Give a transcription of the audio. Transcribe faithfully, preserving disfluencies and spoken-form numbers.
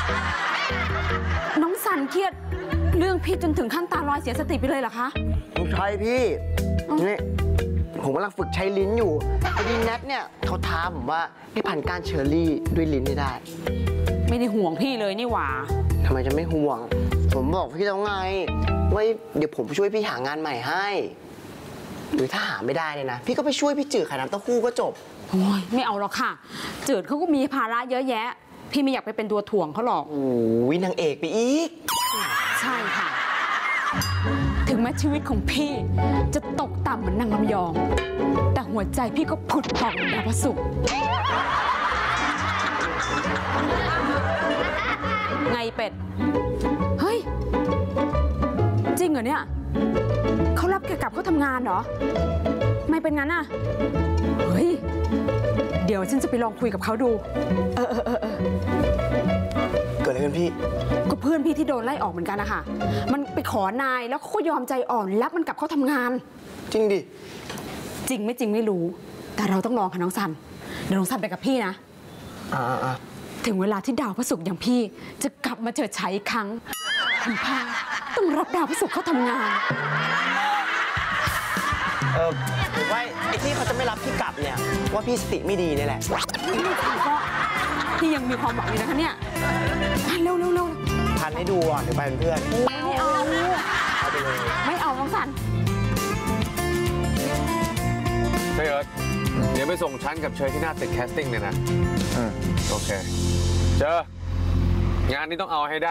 น้องสันเครียดเรื่องพี่จนถึงขั้นตาลอยเสียสติไปเลยเหรอคะไม่ใช่พี่นี่ผมกำลังฝึกใช้ลิ้นอยู่พอดีแนทเนี่ยเขาท้าผมว่าให้พันก้านเชอร์รี่ด้วยลิ้นไม่ได้ไม่ได้ห่วงพี่เลยนี่หว่าทำไมจะไม่ห่วงผมบอกพี่แล้วไงว่าเดี๋ยวผมช่วยพี่หางานใหม่ให้หรือถ้าหาไม่ได้เนี่ยนะพี่ก็ไปช่วยพี่จืดขายน้ำเต้าหู้ก็จบโอ้ยไม่เอาหรอกค่ะจืดเขาก็มีภาระเยอะแยะพี่ไม่อยากไปเป็นตัวถ่วงเขาหรอกโอ้ยนางเอกไปอีกใช่ค่ะถึงแม้ชีวิตของพี่จะตกต่ำเหมือนนางลำยองแต่หัวใจพี่ก็ผุดผ่องดาวพระศุกร์ไงเป็ดเฮ้ยจริงเหรอเนี่ยเขารับแกกลับเขาทำงานเหรอไม่เป็นงั้นอ่ะเฮ้ยเดี๋ยวฉันจะไปลองคุยกับเขาดูเออเออเออเออเกิดอะไรขึ้นพี่ก็เพื่อนพี่ที่โดนไล่ออกเหมือนกันนะคะมันไปขอนายแล้วเขาก็ยอมใจอ่อนรับมันกลับเขาทำงานจริงดิจริงไม่จริงไม่รู้แต่เราต้องลองค่ะน้องซันเดี๋ยวน้องซันไปกับพี่นะอ่าอ่าถึงเวลาที่ดาวพระศุกร์อย่างพี่จะกลับมาเฉิดฉายอีกครั้งคุณพ่อต้องรับดาวพระศุกร์เขาทำงานเออผมว่าไอ้ที่เขาจะไม่รับพี่กลับเนี่ยว่าพี่สติไม่ดีนี่แหละก็พี่ยังมีความหวังอยู่นะคะเนี่ยเร็วเร็วเร็วพันให้ดูอ่ะเดี๋ยวไปเป็นเพื่อนไม่เอาเอาไปเลยไม่เอาน้องสันเฮ้ยเอิร์ธเดี๋ยวไปส่งฉันกับเชยที่หน้าตึกแคสติ้งเลยนะโอเคเจองานนี้ต้องเอาให้ได้